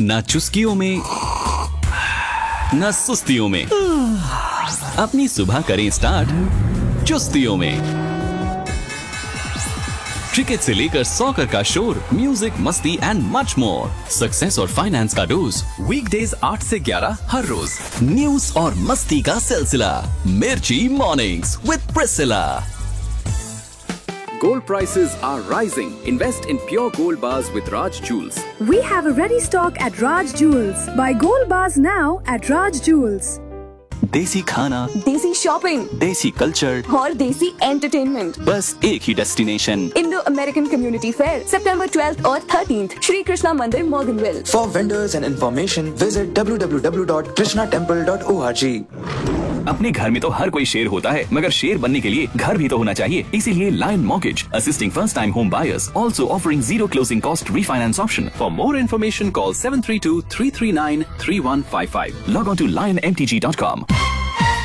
ना चुस्कियों में ना सुस्तियों में, अपनी सुबह करें स्टार्ट चुस्तियों में। क्रिकेट से लेकर सॉकर का शोर, म्यूजिक, मस्ती एंड मच मोर। सक्सेस और फाइनेंस का डोज वीकडेज 8 से 11 हर रोज। न्यूज और मस्ती का सिलसिला मिर्ची mornings with Priscilla. Gold prices are rising. Invest in pure gold bars with Raj Jewels. We have a ready stock at Raj Jewels. Buy gold bars now at Raj Jewels. देसी खाना, देसी shopping, देसी culture और देसी entertainment, बस एक ही destination. Indo American community fair, September 12th और 13th, Shri Krishna मंदिर, Morganville. For vendors and information, visit www.krishnatemple.org. अपने घर में तो हर कोई शेर होता है, मगर शेर बनने के लिए घर भी तो होना चाहिए। इसीलिए lion mortgage, assisting first time home buyers, also offering zero closing cost refinance option. For more information, call 732-339-3155. Log on to lionmtg.com.